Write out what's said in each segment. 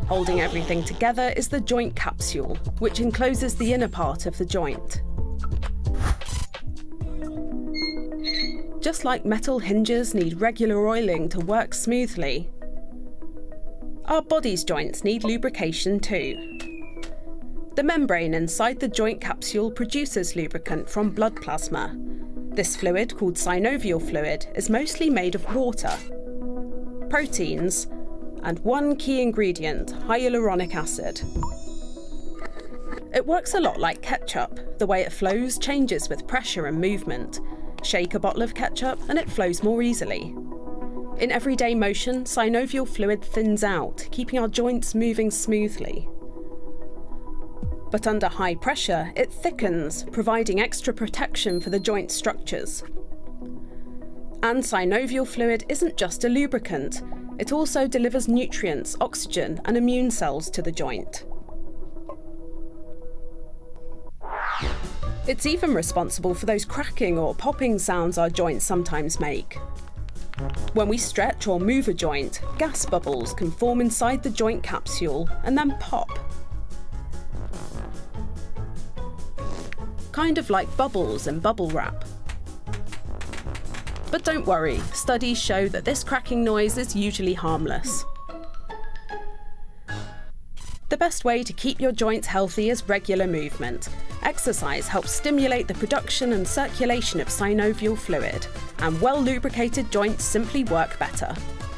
Holding everything together is the joint capsule, which encloses the inner part of the joint. Just like metal hinges need regular oiling to work smoothly, our body's joints need lubrication too. The membrane inside the joint capsule produces lubricant from blood plasma. This fluid, called synovial fluid, is mostly made of water, proteins, and one key ingredient, hyaluronic acid. It works a lot like ketchup. The way it flows changes with pressure and movement. Shake a bottle of ketchup and it flows more easily. In everyday motion, synovial fluid thins out, keeping our joints moving smoothly. But under high pressure, it thickens, providing extra protection for the joint structures. And synovial fluid isn't just a lubricant, it also delivers nutrients, oxygen, and immune cells to the joint. It's even responsible for those cracking or popping sounds our joints sometimes make. When we stretch or move a joint, gas bubbles can form inside the joint capsule and then pop. Kind of like bubbles in bubble wrap. But don't worry, studies show that this cracking noise is usually harmless. The best way to keep your joints healthy is regular movement. Exercise helps stimulate the production and circulation of synovial fluid, and well-lubricated joints simply work better.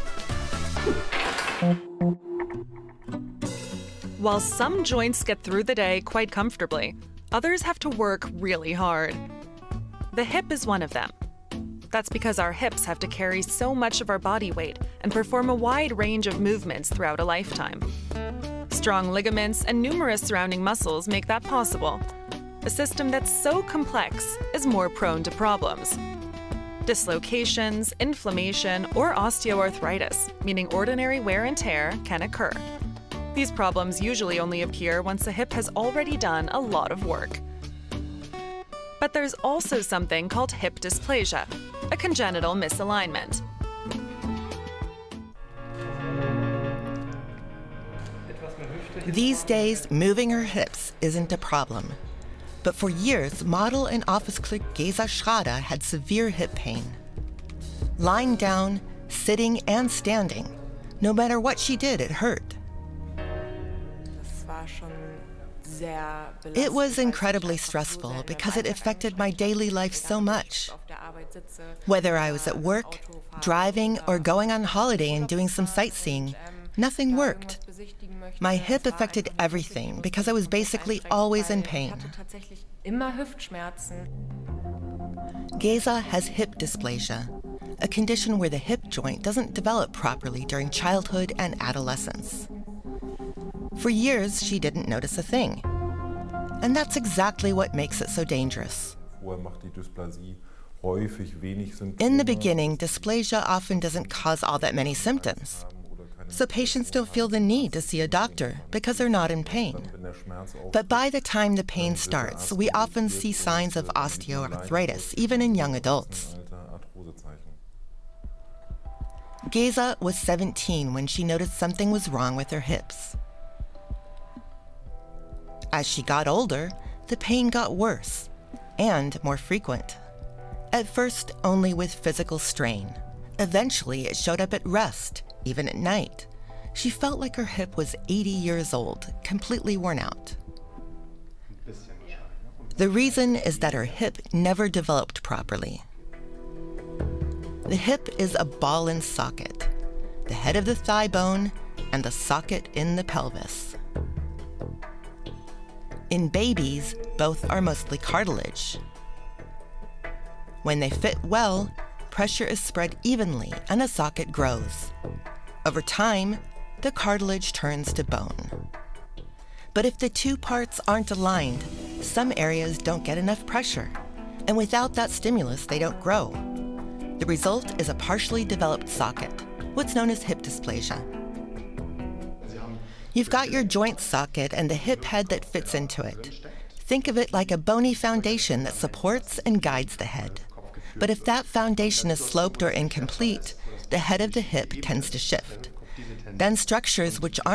While some joints get through the day quite comfortably, others have to work really hard. The hip is one of them. That's because our hips have to carry so much of our body weight and perform a wide range of movements throughout a lifetime. Strong ligaments and numerous surrounding muscles make that possible. A system that's so complex is more prone to problems. Dislocations, inflammation, or osteoarthritis, meaning ordinary wear and tear, can occur. These problems usually only appear once the hip has already done a lot of work. But there's also something called hip dysplasia, a congenital misalignment. These days, moving her hips isn't a problem. But for years, model and office clerk Gesa Schrader had severe hip pain. Lying down, sitting, and standing, no matter what she did, it hurt. It was incredibly stressful because it affected my daily life so much. Whether I was at work, driving, or going on holiday and doing some sightseeing, nothing worked. My hip affected everything because I was basically always in pain. Gesa has hip dysplasia, a condition where the hip joint doesn't develop properly during childhood and adolescence. For years, she didn't notice a thing. And that's exactly what makes it so dangerous. In the beginning, dysplasia often doesn't cause all that many symptoms. So patients don't feel the need to see a doctor because they're not in pain. But by the time the pain starts, we often see signs of osteoarthritis, even in young adults. Gesa was 17 when she noticed something was wrong with her hips. As she got older, the pain got worse and more frequent. At first, only with physical strain. Eventually, it showed up at rest, even at night. She felt like her hip was 80 years old, completely worn out. The reason is that her hip never developed properly. The hip is a ball and socket, the head of the thigh bone and the socket in the pelvis. In babies, both are mostly cartilage. When they fit well, pressure is spread evenly and the socket grows. Over time, the cartilage turns to bone. But if the two parts aren't aligned, some areas don't get enough pressure, and without that stimulus, they don't grow. The result is a partially developed socket, what's known as hip dysplasia. You've got your joint socket and the hip head that fits into it. Think of it like a bony foundation that supports and guides the head. But if that foundation is sloped or incomplete, the head of the hip tends to shift. Then structures which aren't